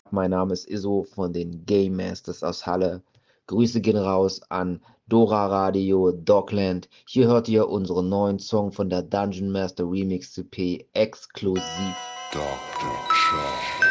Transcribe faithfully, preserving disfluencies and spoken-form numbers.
Mein Name ist Iso von den Game Masters aus Halle. Grüße gehen raus an Dora Radio, Dogland. Hier hört ihr unseren neuen Song von der Dungeon Master Remix C P exklusiv. Doctor Show.